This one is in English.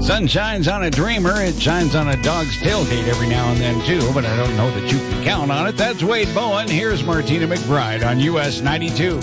Sun shines on a dreamer. It shines on a dog's tailgate every now and then, too, but I don't know that you can count on it. That's Wade Bowen. Here's Martina McBride on US 92.